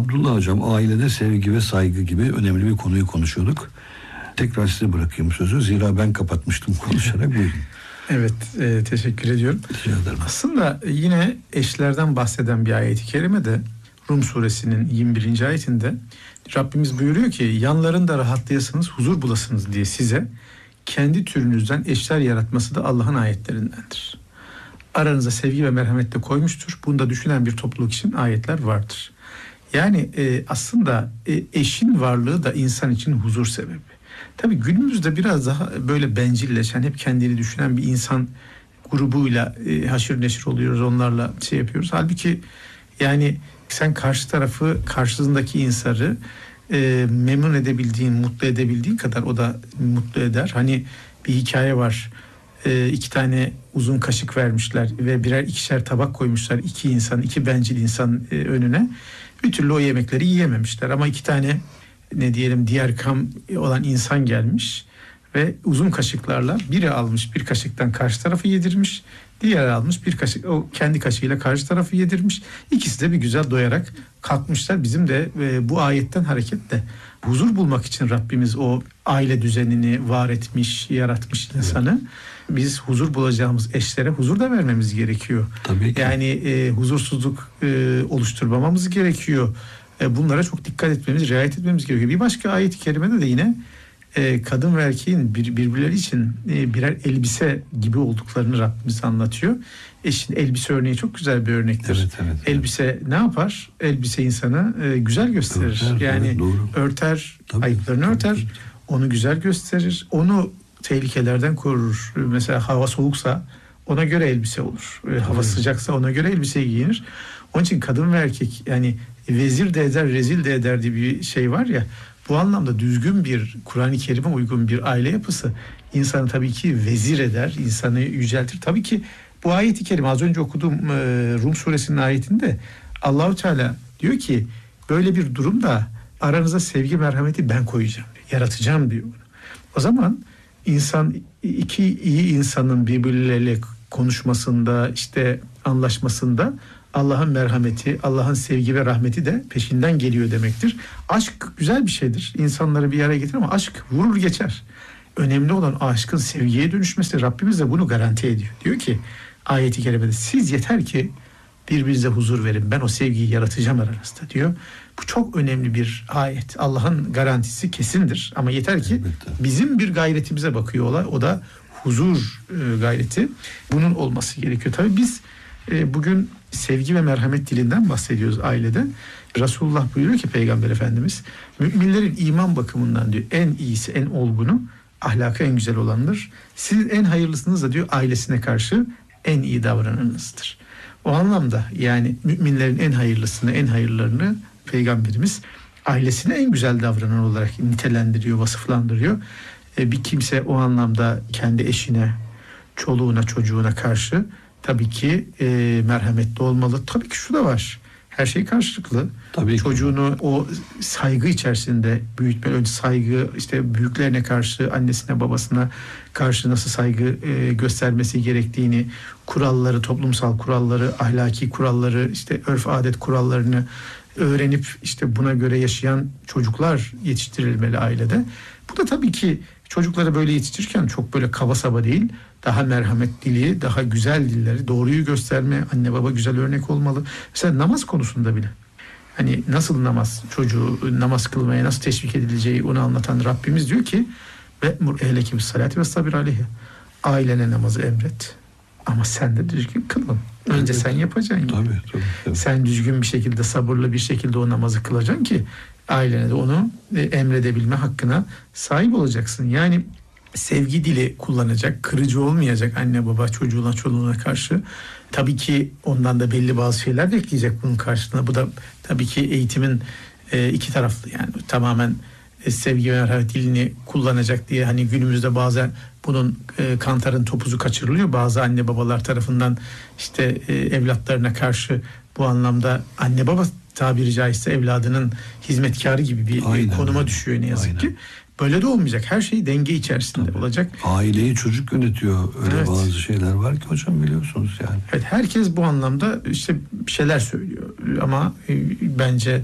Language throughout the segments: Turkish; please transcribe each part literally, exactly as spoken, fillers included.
Abdullah Hocam, ailede sevgi ve saygı gibi önemli bir konuyu konuşuyorduk. Tekrar size bırakayım sözü. Zira ben kapatmıştım konuşarak. Buyurun. Evet, e, teşekkür ediyorum. Teşekkür ederim. Aslında yine eşlerden bahseden bir ayet-i kerime de Rum suresinin yirmi birinci ayetinde Rabbimiz buyuruyor ki yanlarında rahatlayasınız, huzur bulasınız diye size kendi türünüzden eşler yaratması da Allah'ın ayetlerindendir. Aranıza sevgi ve merhamet de koymuştur. Bunu da düşünen bir topluluk için ayetler vardır. Yani e, aslında e, eşin varlığı da insan için huzur sebebi. Tabii günümüzde biraz daha böyle bencilleşen, hep kendini düşünen bir insan grubuyla e, haşır neşir oluyoruz, onlarla şey yapıyoruz. Halbuki yani sen karşı tarafı, karşısındaki insanı e, memnun edebildiğin, mutlu edebildiğin kadar o da mutlu eder. Hani bir hikaye var. E, iki tane uzun kaşık vermişler ve birer ikişer tabak koymuşlar. İki insan, iki bencil insan e, önüne. Bir türlü o yemekleri yiyememişler. Ama iki tane ne diyelim diğer kam olan insan gelmiş ve uzun kaşıklarla biri almış bir kaşıktan karşı tarafı yedirmiş. Diğer almış bir kaşık, o kendi kaşığıyla karşı tarafı yedirmiş. İkisi de bir güzel doyarak kalkmışlar. Bizim de e, bu ayetten hareketle huzur bulmak için Rabbimiz o aile düzenini var etmiş, yaratmış insanı. Evet. Biz huzur bulacağımız eşlere huzur da vermemiz gerekiyor. Tabii ki. Yani e, huzursuzluk e, oluşturmamamız gerekiyor. E, bunlara çok dikkat etmemiz, riayet etmemiz gerekiyor. Bir başka ayet-i kerimede de yine e, kadın ve erkeğin bir, birbirleri için e, birer elbise gibi olduklarını Rabbimiz anlatıyor. E şimdi elbise örneği çok güzel bir örnektir. Evet, evet, evet. Elbise ne yapar? Elbise insanı e, güzel gösterir. Örter, yani evet, örter, tabii, ayıplarını tabii, örter. Tabii. Onu güzel gösterir. Onu tehlikelerden korur. Mesela hava soğuksa ona göre elbise olur. E, hava sıcaksa ona göre elbise giyinir. Onun için kadın ve erkek yani vezir de eder, rezil de eder diye bir şey var ya. Bu anlamda düzgün bir Kur'an-ı Kerim'e uygun bir aile yapısı insanı tabii ki vezir eder, insanı yüceltir. Tabii ki bu ayet-i kerime az önce okuduğum e, Rum suresinin ayetinde Allahu Teala diyor ki böyle bir durumda aranıza sevgi merhameti ben koyacağım, yaratacağım diyor. O zaman insan iki iyi insanın birbirleriyle konuşmasında, işte anlaşmasında Allah'ın merhameti, Allah'ın sevgi ve rahmeti de peşinden geliyor demektir. Aşk güzel bir şeydir. İnsanları bir araya getirir ama aşk vurur geçer. Önemli olan aşkın sevgiye dönüşmesi. Rabbimiz de bunu garanti ediyor. Diyor ki ayet-i kerimede siz yeter ki birbirinize huzur verin. Ben o sevgiyi yaratacağım aranızda diyor. Bu çok önemli bir ayet. Allah'ın garantisi kesindir. Ama yeter ki elbette bizim bir gayretimize bakıyor olay. O da huzur e, gayreti. Bunun olması gerekiyor. Tabii biz e, bugün sevgi ve merhamet dilinden bahsediyoruz ailede. Resulullah buyuruyor ki Peygamber Efendimiz müminlerin iman bakımından diyor en iyisi, en olgunu, ahlakı en güzel olandır. Sizin en hayırlısınız da diyor ailesine karşı en iyi davrananınızdır. O anlamda yani müminlerin en hayırlısını, en hayırlarını Peygamberimiz ailesine en güzel davranan olarak nitelendiriyor, vasıflandırıyor. E, bir kimse o anlamda kendi eşine, çoluğuna, çocuğuna karşı tabii ki e, merhametli olmalı. Tabii ki şu da var. Her şey karşılıklı. Tabii çocuğunu ki o saygı içerisinde büyütmeli. Önce saygı, işte büyüklerine karşı, annesine, babasına karşı nasıl saygı e, göstermesi gerektiğini, kuralları, toplumsal kuralları, ahlaki kuralları, işte örf adet kurallarını öğrenip işte buna göre yaşayan çocuklar yetiştirilmeli ailede. Bu da tabii ki çocukları böyle yetiştirirken çok böyle kaba saba değil, daha merhamet dili, daha güzel dilleri, doğruyu gösterme, anne baba güzel örnek olmalı. Mesela namaz konusunda bile. Hani nasıl namaz, çocuğu namaz kılmaya nasıl teşvik edileceği onu anlatan Rabbimiz diyor ki ve mur ehleke bis salati ve sabir aleyhi. Ailene namazı emret. Ama sen de düzgün kılın. Önce evet, sen yapacaksın. Tabii, tabii, tabii. Sen düzgün bir şekilde, sabırlı bir şekilde o namazı kılacaksın ki ailene de onu emredebilme hakkına sahip olacaksın. Yani sevgi dili kullanacak, kırıcı olmayacak anne baba çocuğuna, çoluğuna karşı. Tabii ki ondan da belli bazı şeyler bekleyecek bunun karşılığında. Bu da tabii ki eğitimin e, iki taraflı, yani tamamen e, sevgi ve merhamet dilini kullanacak diye hani günümüzde bazen bunun e, kantarın topuzu kaçırılıyor. Bazı anne babalar tarafından işte e, evlatlarına karşı bu anlamda anne baba tabiri caizse evladının hizmetkarı gibi bir aynen konuma düşüyor ne yazık aynen ki. Böyle de olmayacak. Her şey denge içerisinde tabii olacak. Aileyi çocuk yönetiyor. Öyle evet, bazı şeyler var ki hocam biliyorsunuz yani. Evet, herkes bu anlamda işte bir şeyler söylüyor. Ama e, bence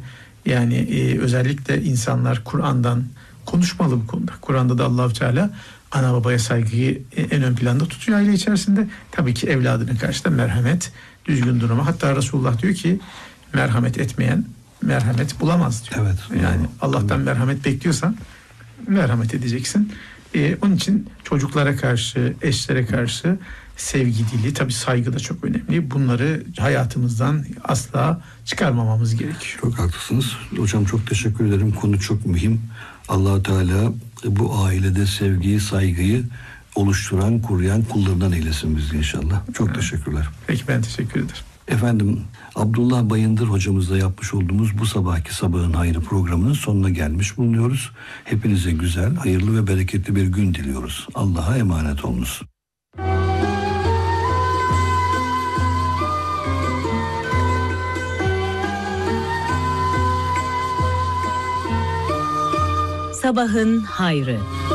Yani e, özellikle insanlar Kur'an'dan konuşmalı bu konuda. Kur'an'da da Allah-u Teala ana babaya saygıyı en ön planda tutuyor aile içerisinde. Tabii ki evladının karşısında merhamet, düzgün durma. Hatta Resulullah diyor ki merhamet etmeyen merhamet bulamaz diyor. Evet. Yani Doğru. Allah'tan evet. merhamet bekliyorsan merhamet edeceksin. Ee, onun için çocuklara karşı, eşlere karşı sevgi dili, tabii saygı da çok önemli. Bunları hayatımızdan asla çıkarmamamız gerekiyor. Çok haklısınız. Hocam çok teşekkür ederim. Konu çok mühim. Allah Teala bu ailede sevgiyi, saygıyı oluşturan, koruyan kullarından eylesin bizi inşallah. Çok evet. teşekkürler. Peki, ben teşekkür ederim. Efendim, Abdullah Bayındır hocamızla yapmış olduğumuz bu sabahki Sabahın Hayrı programının sonuna gelmiş bulunuyoruz. Hepinize güzel, hayırlı ve bereketli bir gün diliyoruz. Allah'a emanet olunuz. Sabahın Hayrı.